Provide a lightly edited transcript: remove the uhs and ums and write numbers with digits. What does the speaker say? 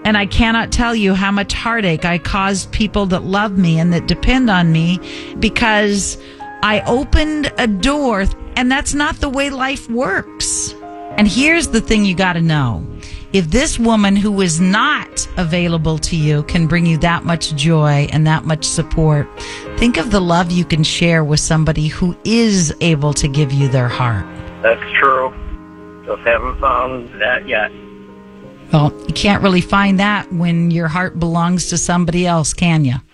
And I cannot tell you how much heartache I caused people that love me and that depend on me because I opened a door, and that's not the way life works. And here's the thing you got to know. If this woman who is not available to you can bring you that much joy and that much support, think of the love you can share with somebody who is able to give you their heart. That's true. Just haven't found that yet. Well, you can't really find that when your heart belongs to somebody else, can you?